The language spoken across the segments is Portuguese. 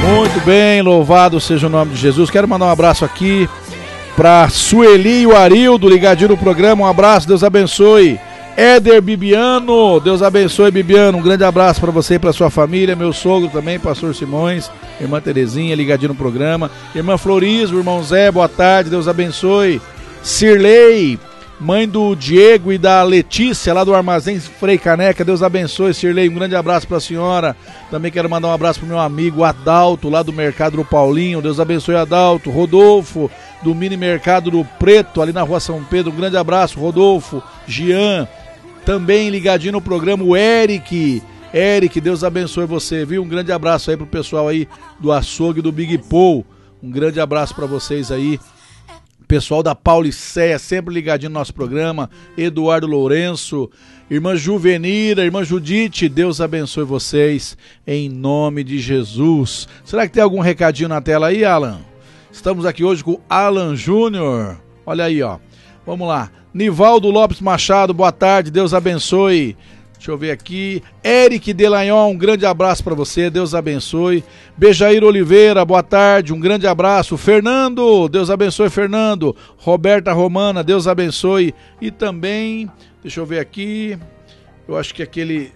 Muito bem, louvado seja o nome de Jesus. Quero mandar um abraço aqui para Sueli e o Arildo, ligadinho no programa. Um abraço, Deus abençoe. Éder Bibiano, Deus abençoe, Bibiano. Um grande abraço para você e para sua família. Meu sogro também, pastor Simões, irmã Terezinha, ligadinho no programa. Irmã Florismo, irmão Zé, boa tarde, Deus abençoe. Cirlei, mãe do Diego e da Letícia, lá do Armazém Frei Caneca, Deus abençoe, Cirlei, um grande abraço para a senhora. Também quero mandar um abraço pro meu amigo Adalto, lá do Mercado do Paulinho, Deus abençoe, Adalto. Rodolfo, do Mini Mercado do Preto, ali na Rua São Pedro, um grande abraço, Rodolfo. Gian, também ligadinho no programa, o Eric, Deus abençoe você, viu? Um grande abraço aí pro pessoal aí do açougue do Big Paul, um grande abraço para vocês aí. Pessoal da Paulicéia, sempre ligadinho no nosso programa. Eduardo Lourenço, irmã Juvenira, irmã Judite, Deus abençoe vocês, em nome de Jesus. Será que tem algum recadinho na tela aí, Alan? Estamos aqui hoje com o Alan Júnior. Olha aí, ó. Vamos lá. Nivaldo Lopes Machado, boa tarde, Deus abençoe. Deixa eu ver aqui. Eric Delanhon, um grande abraço para você, Deus abençoe. Bejair Oliveira, boa tarde, um grande abraço. Fernando, Deus abençoe, Fernando. Roberta Romana, Deus abençoe. E também, deixa eu ver aqui, eu acho que aquele,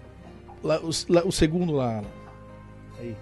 o segundo lá. Aí.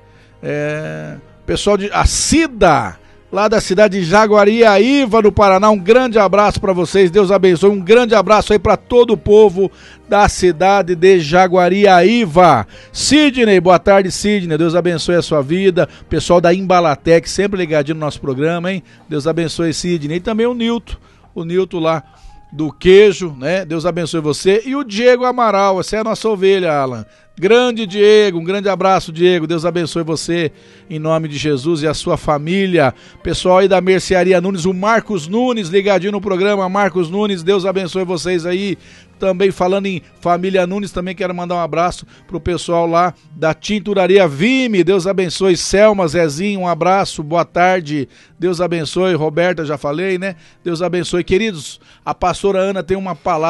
Pessoal de, a Cida, lá da cidade de Jaguariaíva, no Paraná, um grande abraço para vocês, Deus abençoe, um grande abraço aí para todo o povo da cidade de Jaguariaíva. Sidney, boa tarde, Sidney, Deus abençoe a sua vida. Pessoal da Embalatec, sempre ligadinho no nosso programa, hein? Deus abençoe, Sidney. E também o Nilton lá do queijo, né? Deus abençoe você. E o Diego Amaral, essa é a nossa ovelha, Alan. Grande Diego, um grande abraço, Diego, Deus abençoe você, em nome de Jesus e a sua família. Pessoal aí da Mercearia Nunes, o Marcos Nunes, ligadinho no programa, Marcos Nunes, Deus abençoe vocês aí. Também falando em família Nunes, também quero mandar um abraço pro pessoal lá da Tinturaria Vime, Deus abençoe. Selma, Zezinho, um abraço, boa tarde, Deus abençoe. Roberta, já falei, né? Deus abençoe. Queridos, a pastora Ana tem uma palavra